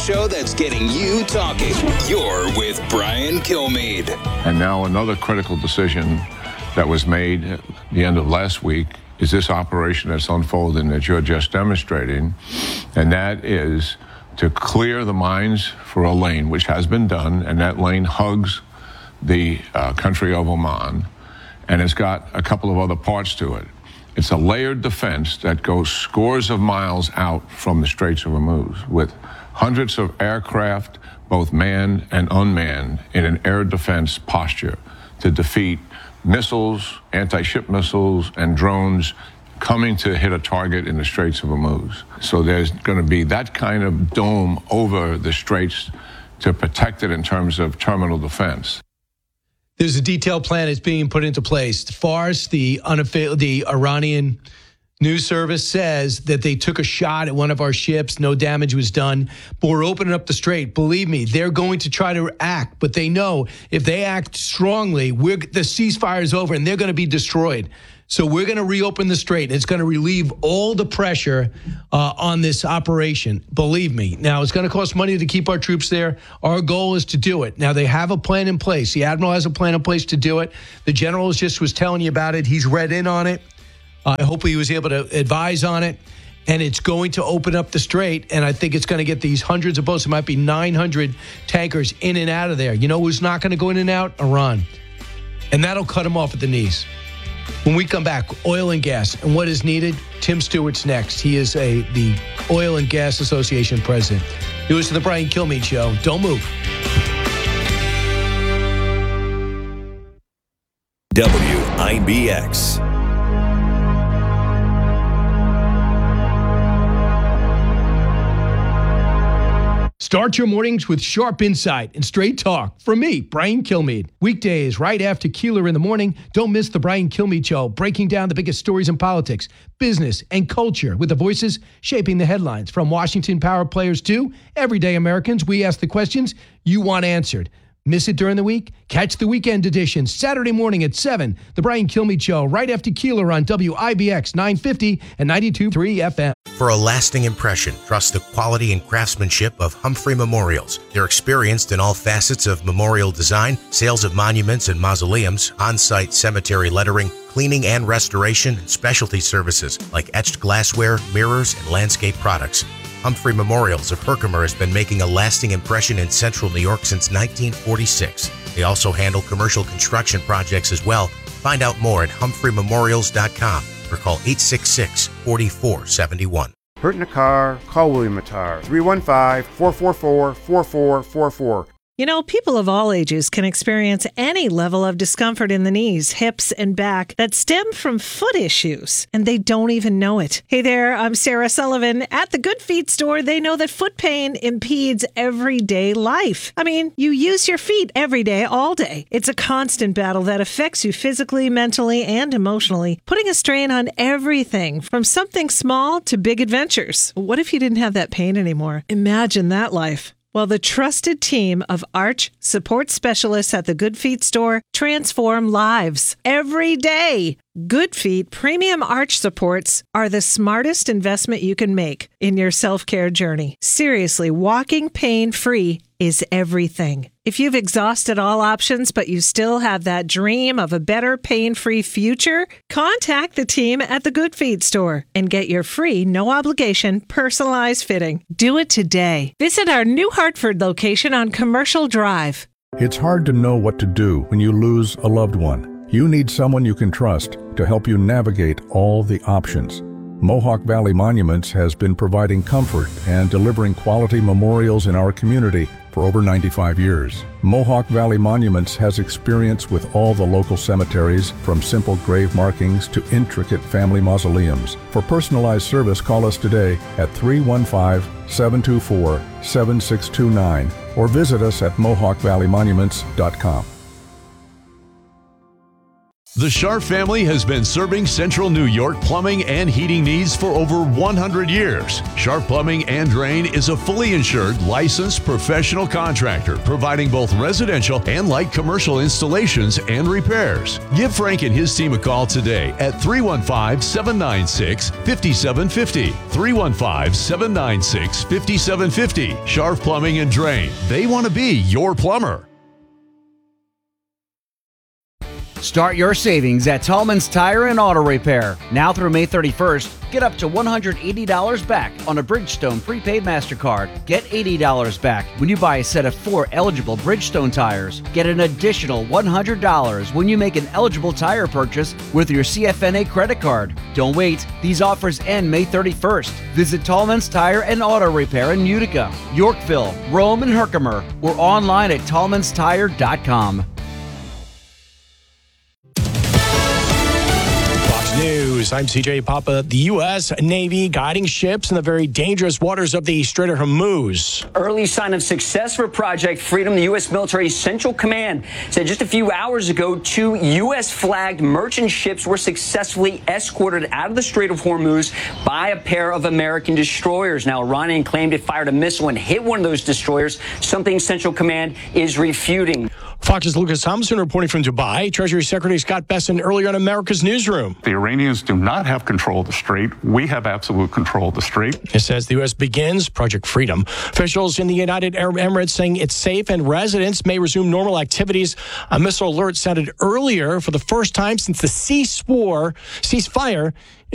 show that's getting you talking. You're with Brian Kilmeade. And now another critical decision that was made at the end of last week is this operation that's unfolding that you're just demonstrating, and that is to clear the mines for a lane, which has been done, and that lane hugs the country of Oman, and it's got a couple of other parts to it. It's a layered defense that goes scores of miles out from the Straits of Hormuz with hundreds of aircraft, both manned and unmanned, in an air defense posture to defeat missiles, anti-ship missiles, and drones coming to hit a target in the Straits of Hormuz. So there's going to be that kind of dome over the Straits to protect it in terms of terminal defense. There's a detailed plan that's being put into place. Fars, the Iranian news service, says that they took a shot at one of our ships. No damage was done. But we're opening up the strait. Believe me, they're going to try to act. But they know if they act strongly, the ceasefire is over and they're going to be destroyed. So we're going to reopen the strait. It's going to relieve all the pressure on this operation. Believe me. Now, it's going to cost money to keep our troops there. Our goal is to do it. Now, they have a plan in place. The admiral has a plan in place to do it. The general just was telling you about it. He's read in on it. I hope he was able to advise on it. And it's going to open up the strait. And I think it's going to get these hundreds of boats. It might be 900 tankers in and out of there. You know who's not going to go in and out? Iran. And that'll cut them off at the knees. When we come back, oil and gas and what is needed. Tim Stewart's next. He is the Oil and Gas Association president. You're listening to the Brian Kilmeade Show. Don't move. WIBX. Start your mornings with sharp insight and straight talk from me, Brian Kilmeade. Weekdays right after Keeler in the morning. Don't miss the Brian Kilmeade Show, breaking down the biggest stories in politics, business, and culture with the voices shaping the headlines. From Washington power players to everyday Americans, we ask the questions you want answered. Miss it during the week? Catch the weekend edition Saturday morning at 7. The Brian Kilmeade Show right after Keeler on WIBX 950 and 92.3 FM. For a lasting impression, trust the quality and craftsmanship of Humphrey Memorials. They're experienced in all facets of memorial design, sales of monuments and mausoleums, on-site cemetery lettering, cleaning and restoration, and specialty services like etched glassware, mirrors, and landscape products. Humphrey Memorials of Herkimer has been making a lasting impression in central New York since 1946. They also handle commercial construction projects as well. Find out more at humphrey-memorials.com or call 866-4471. Hurt in a car? Call William Mattar. 315-444-4444. You know, people of all ages can experience any level of discomfort in the knees, hips, and back that stem from foot issues, and they don't even know it. Hey there, I'm Sarah Sullivan. At the Good Feet store, they know that foot pain impedes everyday life. I mean, you use your feet every day, all day. It's a constant battle that affects you physically, mentally, and emotionally, putting a strain on everything from something small to big adventures. What if you didn't have that pain anymore? Imagine that life. Well, the trusted team of arch support specialists at the Good Feet store transform lives every day. Good Feet premium arch supports are the smartest investment you can make in your self-care journey. Seriously, walking pain-free is everything. If you've exhausted all options, but you still have that dream of a better pain-free future, contact the team at the Good Feet store and get your free, no-obligation, personalized fitting. Do it today. Visit our New Hartford location on Commercial Drive. It's hard to know what to do when you lose a loved one. You need someone you can trust to help you navigate all the options. Mohawk Valley Monuments has been providing comfort and delivering quality memorials in our community for over 95 years. Mohawk Valley Monuments has experience with all the local cemeteries, from simple grave markings to intricate family mausoleums. For personalized service, call us today at 315-724-7629 or visit us at mohawkvalleymonuments.com. The Scharf family has been serving Central New York plumbing and heating needs for over 100 years. Scharf Plumbing and Drain is a fully insured, licensed professional contractor providing both residential and light commercial installations and repairs. Give Frank and his team a call today at 315-796-5750. 315-796-5750. Scharf Plumbing and Drain. They want to be your plumber. Start your savings at Tallman's Tire and Auto Repair. Now through May 31st, get up to $180 back on a Bridgestone prepaid MasterCard. Get $80 back when you buy a set of 4 eligible Bridgestone tires. Get an additional $100 when you make an eligible tire purchase with your CFNA credit card. Don't wait. These offers end May 31st. Visit Tallman's Tire and Auto Repair in Utica, Yorkville, Rome, and Herkimer, or online at tallmanstire.com. News. I'm CJ Papa. The U.S. Navy guiding ships in the very dangerous waters of the Strait of Hormuz. Early sign of success for Project Freedom. The U.S. Military Central Command said just a few hours ago, 2 U.S.-flagged merchant ships were successfully escorted out of the Strait of Hormuz by a pair of American destroyers. Now, Iran claimed it fired a missile and hit one of those destroyers, something Central Command is refuting. Fox's Lucas Thompson reporting from Dubai. Treasury Secretary Scott Bessent earlier on America's Newsroom. The Iranians do not have control of the strait. We have absolute control of the strait. It says the U.S. begins Project Freedom. Officials in the United Arab Emirates saying it's safe and residents may resume normal activities. A missile alert sounded earlier for the first time since the ceasefire